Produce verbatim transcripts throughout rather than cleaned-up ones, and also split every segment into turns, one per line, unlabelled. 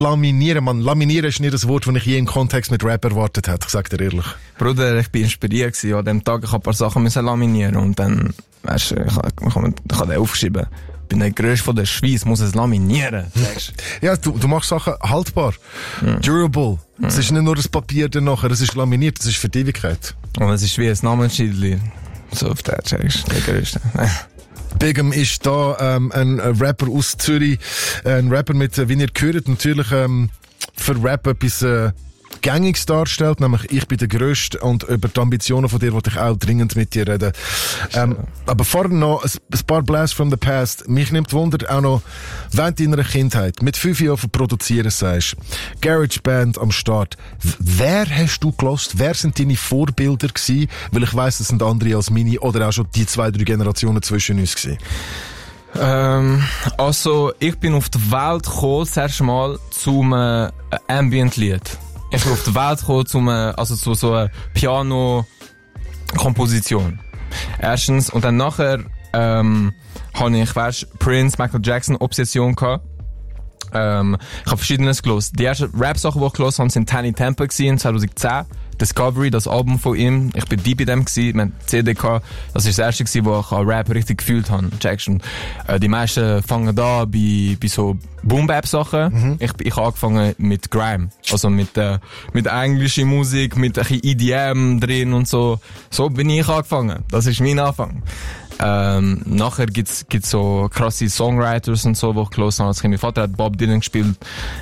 Laminieren, man. Laminieren ist nicht das Wort, das ich je im Kontext mit Rap erwartet hätte. Ich sag dir ehrlich.
Bruder, ich bin inspiriert gewesen. An dem Tag, ich hab ein paar Sachen müssen laminieren. Und dann, weißt du, ich hab, ich hab, ich hab den aufgeschrieben. Ich bin der Größte von der Schweiz, muss es laminieren.
Ja, du, du machst Sachen haltbar. Mm. Durable. Mm. Es ist nicht nur das Papier dann nachher, es ist laminiert, es ist für die Ewigkeit.
Und es ist wie ein Namensschildli. So auf der, checkst du, der Größte.
Bigem ist da ähm, ein Rapper aus Zürich, ein Rapper mit, wie ihr gehört, natürlich ähm, für Rap etwas äh, Gängiges darstellt, nämlich ich bin der Größte und über die Ambitionen von dir wollte ich auch dringend mit dir reden. Ähm, aber vorher noch ein, ein paar Blasts from the Past. Mich nimmt Wunder auch noch, während deiner Kindheit mit fünf Jahren produzieren sagst, Garage Band am Start. Wer hast du gelost? Wer sind deine Vorbilder gewesen? Weil ich weiss, das sind andere als meine oder auch schon die zwei, drei Generationen zwischen uns gewesen.
Ähm, also, ich bin auf die Welt gekommen, das erste Mal zum äh, Ambient-Lied. Ich bin auf die Welt gekommen, zum, also zu so einer Piano-Komposition. Erstens. Und dann nachher, ähm, habe ich, weißt, Prince, Michael Jackson, Obsession gehabt. Ähm, ich habe Verschiedenes gelost. Die ersten Rap-Sachen, die ich gelost habe, sind Tiny Temper gewesen, zwanzig zehn. Discovery, das Album von ihm. Ich bin deep bei dem gewesen, wir hatten C D gehabt. Das ist das erste gewesen, wo ich an Rap richtig gefühlt habe. Jackson. Äh, die meisten fangen da bei, bei so Boom-Bap-Sachen. Mhm. Ich, ich habe angefangen mit Grime. Also mit, äh, mit englischer Musik, mit ein bisschen E D M drin und so. So bin ich angefangen. Das ist mein Anfang. Ähm, nachher gibt's, gibt's so krasse Songwriters und so, wo ich gelesen habe. Mein Vater hat Bob Dylan gespielt.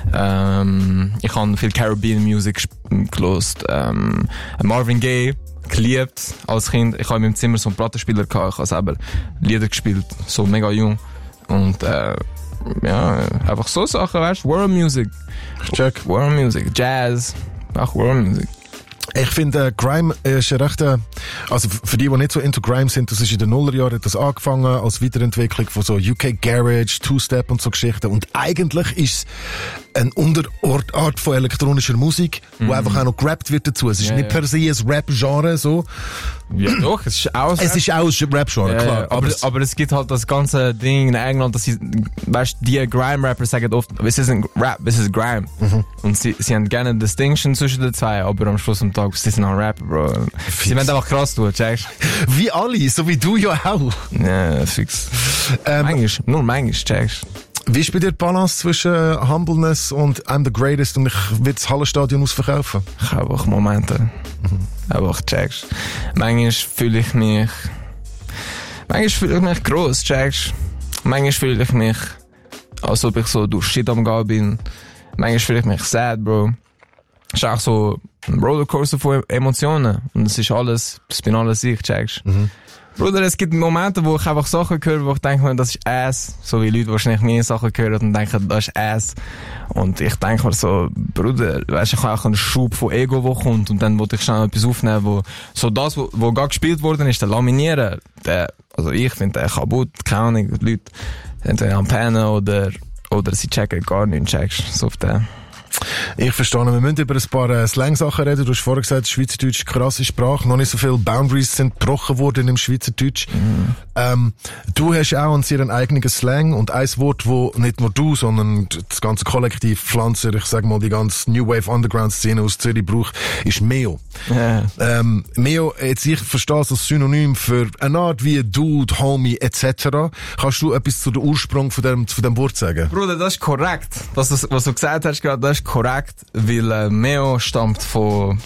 Ähm, ich habe viel Caribbean Music gelesen. Ähm, Marvin Gaye geliebt als Kind. Ich habe in meinem Zimmer so einen Plattenspieler gehabt. Ich habe selber Lieder gespielt. So mega jung. Und, äh, ja, einfach so Sachen, weißt du? World Music.
Check.
World Music. Jazz. Ach, World Music.
Ich finde, äh, Grime ist eine rechte, also für die, die nicht so into Grime sind, das ist in den Nullerjahren, hat das angefangen als Weiterentwicklung von so U K Garage, Two-Step und so Geschichten. Und eigentlich ist es eine Unterart von elektronischer Musik, mm. wo einfach auch noch gerappt wird dazu. Es ist yeah, nicht per se ein Rap-Genre, so.
Ja, doch, es ist auch
Es ist auch ein Rap-Genre,
ja,
klar.
Ja, aber, aber, es, aber es gibt halt das ganze Ding in England, dass sie, weißt, die Grime-Rapper sagen oft, es ist ein Rap, es ist Grime. Mhm. Und sie, sie haben gerne eine Distinction zwischen den zwei, aber am Schluss am Tag, sie sind auch Rapper, Bro. Fix. Sie werden einfach krass tun, checkst?
Wie alle, so wie du ja auch.
Ja, fix. Ähm, manchmal, nur manchmal, checkst?
Wie ist bei dir die Balance zwischen Humbleness und I'm the greatest und ich will das Hallenstadion ausverkaufen?
Ich habe auch Momente. Mhm. Einfach checkst. Manchmal fühle ich mich, manchmal fühle ich mich gross, checkst. Manchmal fühle ich mich, als ob ich so durch Shit am Gehen bin. Manchmal fühle ich mich sad, Bro. Es ist auch so ein Rollercoaster von Emotionen. Und es ist alles, es bin alles ich, checkst. Mhm. Bruder, es gibt Momente, wo ich einfach Sachen höre, wo ich denke, das ist Ass. So wie Leute wahrscheinlich nie Sachen hören und denken, das ist Ass. Und ich denke mir so, Bruder, weißt du, ich habe auch einen Schub von Ego, der kommt. Und dann wollte ich schnell etwas aufnehmen, wo, so das, wo, wo gerade gespielt worden ist, der Laminieren, der, also ich finde, der kaputt, keine Ahnung, die Leute, entweder am Pennen oder, oder sie checken gar nicht, checkst, so auf den.
Ich verstehe. Wir müssen über ein paar äh, Slang-Sachen reden. Du hast vorher gesagt, Schweizerdeutsch ist eine krasse Sprache. Noch nicht so viele Boundaries sind gebrochen worden im Schweizerdeutsch. Mhm. Ähm, du hast auch einen sehr eigenen Slang und ein Wort, wo nicht nur du, sondern das ganze Kollektiv Pflanzer, ich sag mal die ganze New Wave Underground-Szene aus Zürich braucht, ist Meo.
Ja.
Ähm, Meo, jetzt ich verstehe es als Synonym für eine Art wie Dude, Homie et cetera. Kannst du etwas zu dem Ursprung von dem, von dem Wort sagen?
Bruder, das ist korrekt. Was du, was du gesagt hast gerade, das ist korrekt, weil äh, Meo stammt von,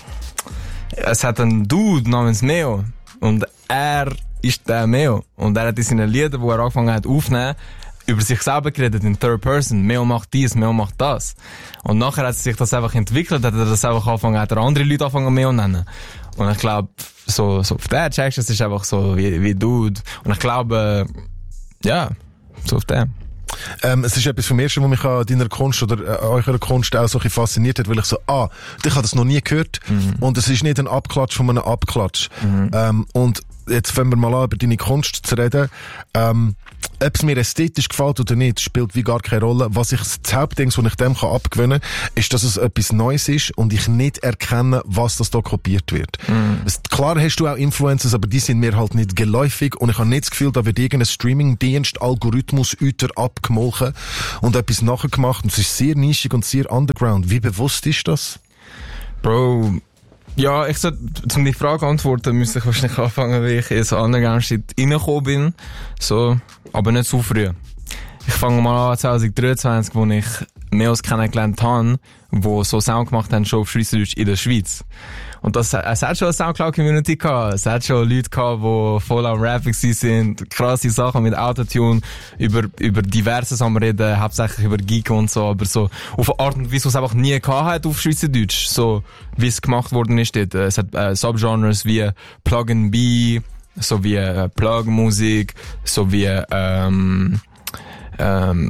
es hat einen Dude namens Meo und er ist der Meo und er hat in seinen Liedern, wo er angefangen hat aufzunehmen, über sich selber geredet in Third Person. Meo macht dies, Meo macht das. Und nachher hat sich das einfach entwickelt, hat er das einfach angefangen, hat er andere Leute angefangen Meo nennen. Und ich glaube, so, so auf der checkst, es ist einfach so wie, wie Dude. Und ich glaube, äh, ja, so auf der.
Ähm, es ist etwas vom Ersten, was mich an deiner Kunst oder äh, eurer Kunst auch so ein fasziniert hat, weil ich so, ah, ich habe das noch nie gehört mhm. und es ist nicht ein Abklatsch von einem Abklatsch. Mhm. Ähm, und jetzt fangen wir mal an, über deine Kunst zu reden. Ähm, ob es mir ästhetisch gefällt oder nicht, spielt wie gar keine Rolle. Was ich, das Hauptding, was ich dem kann abgewöhnen kann, ist, dass es etwas Neues ist und ich nicht erkenne, was das da kopiert wird. Mm. Es, klar hast du auch Influencers, aber die sind mir halt nicht geläufig und ich habe nicht das Gefühl, da wird irgendein Streaming-Dienst, Algorithmus, Üter abgemolken und etwas nachgemacht und es ist sehr nischig und sehr underground. Wie bewusst ist das?
Bro, ja, ich sollte, um die Frage antworten, müsste ich wahrscheinlich anfangen, wie ich in so Underground-Shit reingekommen bin. So, aber nicht zu früh. Ich fange mal an zwanzig dreiundzwanzig, wo ich Meos kennengelernt habe, die so Sound gemacht haben, schon auf Schweizerdeutsch in der Schweiz. Und das, es hat schon eine Soundcloud-Community gehabt. Es hat schon Leute gehabt, die voll am Rapping sind, krasse Sachen mit Autotune, über, über diverses am Reden, hauptsächlich über Geek und so, aber so, auf eine Art und Weise, was es einfach nie gehabt hat auf Schweizerdeutsch. So, wie es gemacht worden ist dort. Es hat, äh, Subgenres wie Plug and Be, so wie, äh, Plug-Musik, so wie, ähm, ähm,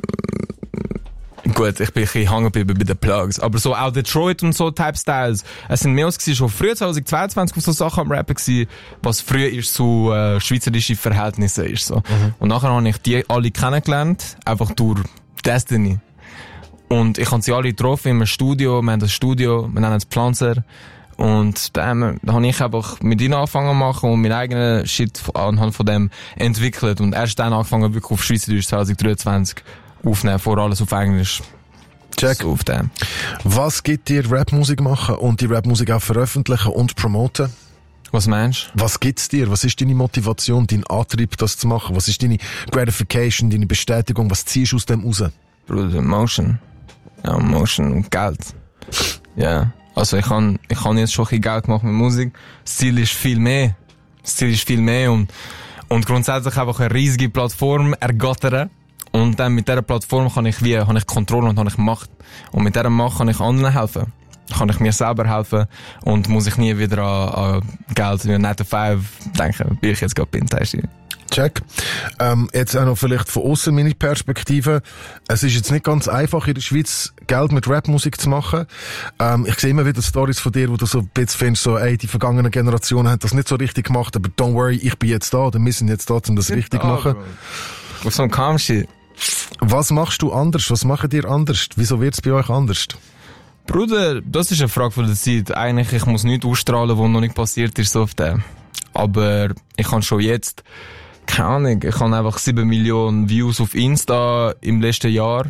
gut, ich bin ein bisschen hängen geblieben bei den Plugs. Aber so auch Detroit und so Type-Styles. Es sind mehr als schon früher zwanzig zweiundzwanzig auf so Sachen am Rappen gewesen, was früher ist zu äh, schweizerische Verhältnisse ist. So. Mhm. Und nachher habe ich die alle kennengelernt, einfach durch Destiny. Und ich habe sie alle getroffen im Studio. Wir haben das Studio, wir nennen es Pflanzer. Und da, da habe ich einfach mit ihnen angefangen zu machen und meinen eigenen Shit anhand von dem entwickelt. Und erst dann angefangen wirklich auf Schweizerdeutsch zwanzig dreiundzwanzig aufnehmen, vor allem auf Englisch.
Check.
So auf dem.
Was gibt dir Rapmusik machen und die Rapmusik auch veröffentlichen und promoten?
Was meinst
du? Was gibt's dir? Was ist deine Motivation, dein Antrieb, das zu machen? Was ist deine Gratification, deine Bestätigung? Was ziehst du aus dem raus?
Bruder, Motion. Ja, Motion und Geld. Ja. Yeah. Also ich kann, ich kann jetzt schon ein bisschen Geld gemacht mit Musik. Das Ziel ist viel mehr. Das Ziel ist viel mehr und, und grundsätzlich einfach eine riesige Plattform ergattern. Und dann mit dieser Plattform kann ich wie, habe ich Kontrolle und habe ich Macht. Und mit dieser Macht kann ich anderen helfen. Kann ich mir selber helfen und muss ich nie wieder an, an Geld wie neun to five denken, wie ich jetzt gerade bin.
Check. Ähm, jetzt auch noch vielleicht von außen meine Perspektive. Es ist jetzt nicht ganz einfach in der Schweiz Geld mit Rapmusik zu machen. Ähm, ich sehe immer wieder Stories von dir, wo du so ein bisschen findest, so, ey, die vergangenen Generationen haben das nicht so richtig gemacht, aber don't worry, ich bin jetzt da, oder wir sind jetzt da, um das richtig zu machen.
Auf so einem Calm-Shit.
Was machst du anders? Was macht ihr anders? Wieso wird's bei euch anders?
Bruder, das ist eine Frage von der Zeit. Eigentlich, ich muss nichts ausstrahlen, was noch nicht passiert ist, so auf dem. Aber ich kann schon jetzt, keine Ahnung, ich habe einfach sieben Millionen Views auf Insta im letzten Jahr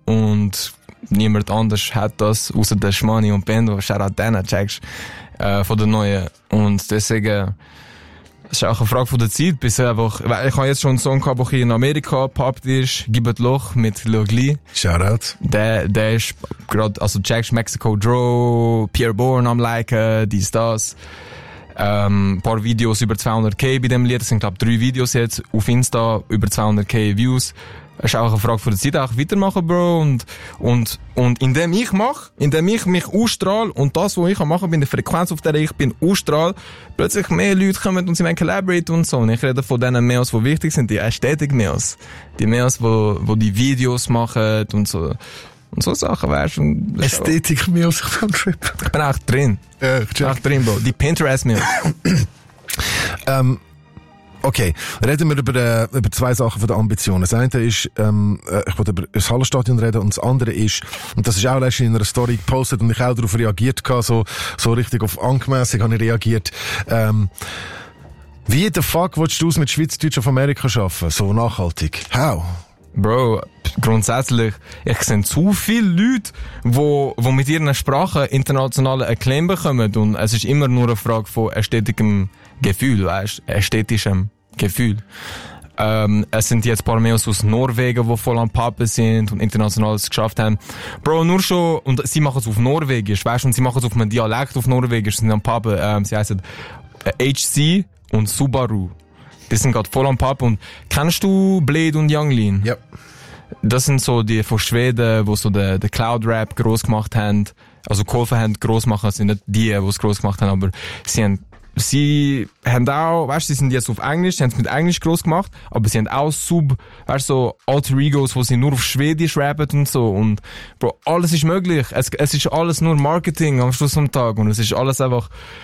und niemand anders hat das, außer der Schmani und Bendo, Shoutout denen, checkst, äh, von der Neuen. Und deswegen, das ist auch eine Frage von der Zeit, bis einfach, ich habe jetzt schon einen Song gehabt, der hier in Amerika gepoppt ist, Gib et Loch mit Logli.
Shoutout.
Der, der ist gerade, also checkst Mexico Draw, Pierre Bourne am liken, dies, das. Ähm, paar Videos über zweihunderttausend bei dem Lied, das sind glaube drei Videos jetzt auf Insta, über zweihunderttausend Views. Es ist auch eine Frage von der Zeit, auch weitermachen, Bro. Und, und, und indem ich mache, indem ich mich ausstrahle und das, was ich mache, bin der Frequenz, auf der ich bin, ausstrahle, plötzlich mehr Leute kommen und sie wollen collaborate und so. Und ich rede von denen Meos, die wichtig sind, die Ästhetik-Meos. Die Meos, wo, wo die Videos machen und so. Und so Sachen, weißt du.
Ästhetik-Meos auf dem Trip.
Ich bin auch drin.
Ja,
ich bin auch drin, Bro. Die Pinterest-Meos.
ähm, Okay, reden wir über, äh, über zwei Sachen von der Ambition. Das eine ist, ähm, ich wollte über das Hallenstadion reden und das andere ist, und das ist auch letztens in einer Story gepostet und ich auch darauf reagiert habe, so, so richtig auf angemässig habe ich reagiert. Ähm, wie the fuck willst du es mit Schweizerdeutsch auf Amerika schaffen? So nachhaltig. How?
Bro, grundsätzlich, ich sehe zu viele Leute, wo, wo mit ihren Sprachen internationalen Acclaim bekommen und es ist immer nur eine Frage von ästhetischem Gefühl, weißt, ästhetischem Gefühl. Ähm, es sind jetzt ein paar mehr aus Norwegen, die voll am Pappen sind und internationales geschafft haben. Bro, nur schon, und sie machen es auf Norwegisch, weißt, und sie machen es auf einem Dialekt auf Norwegisch, sie sind am Pappen, ähm, sie heißen äh, H C und Subaru. Die sind gerade voll am Pappen und kennst du Blade und Younglin?
Ja.
Das sind so die von Schweden, die so den, den Cloud-Rap gross gemacht haben, also geholfen haben, gross machen, das sind nicht die, die es gross gemacht haben, aber sie haben Sie haben auch, weißt du, sie sind jetzt auf Englisch, sie haben es mit Englisch groß gemacht, aber sie haben auch Sub, weißt du, so Alter Egos, wo sie nur auf Schwedisch rappen und so. Und, Bro, alles ist möglich. Es, es ist alles nur Marketing am Schluss vom Tag und es ist alles einfach,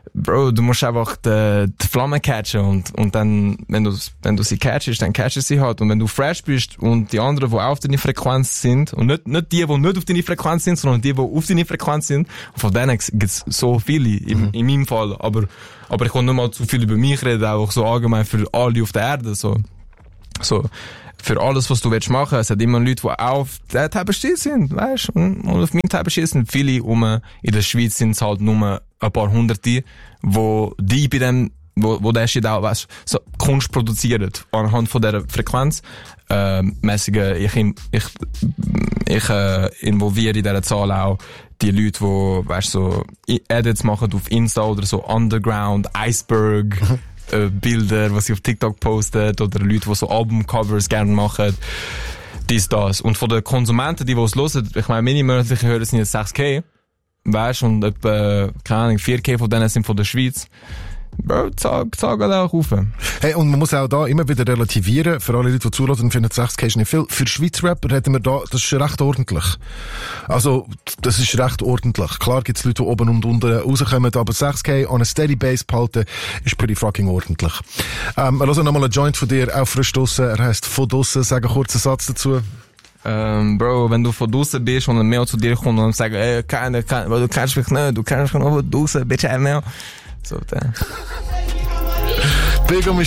Bro, du musst einfach die, die Flamme catchen und, und dann, wenn du, wenn du sie catchst, dann catchst sie halt. Und wenn du fresh bist und die anderen, die auch auf deine Frequenz sind, und nicht, nicht die, die nicht auf deine Frequenz sind, sondern die, die auf deine Frequenz sind, und von denen gibt's so viele, in, mhm. in meinem Fall. Aber, aber ich kann nicht mal zu viel über mich reden, auch so allgemein für alle auf der Erde, so. So. Für alles, was du willst machen, es hat immer Leute, die auch auf der Tabaschie sind, weißt? Und, und auf meinem Tabaschie sind viele um, in der Schweiz sind es halt nur ein paar Hunderte, wo die bei dem, wo, wo der Shit auch, weißt, so Kunst produzieren, anhand von dieser Frequenz, äh, mäßige, ich, ich, ich, äh, involviere in dieser Zahl auch die Leute, die, weißt, so, Edits machen auf Insta oder so Underground, Iceberg, äh, Bilder, was sie auf TikTok postet, oder Leute, die so Albumcovers gerne machen, dies, das. Und von den Konsumenten, die, die es hören, ich meine, meine monatlichen Hörer sind jetzt sechs K, weißt, und etwa, keine Ahnung, vier K von denen sind von der Schweiz. Bro, sag, sag halt auch rauf.
Hey, und man muss auch da immer wieder relativieren. Für alle Leute, die zuhören, finden sechzig K ist nicht viel. Für Schweizer Rapper reden wir da, das ist recht ordentlich. Also, das ist recht ordentlich. Klar gibt's Leute, die oben und unten rauskommen, aber sechzig K on a steady base behalten, ist pretty fucking ordentlich. Ähm, wir hören nochmal einen Joint von dir, auch frisch draussen. Er heisst «Von draussen». Sag einen kurzen Satz dazu.
Ähm, Bro, wenn du von draussen bist und ein Mail zu dir kommt und sagt, ey, keiner, keiner, du kennst mich nicht, du kennst mich nur von draussen, bitte ein Mail. So, dann.
Big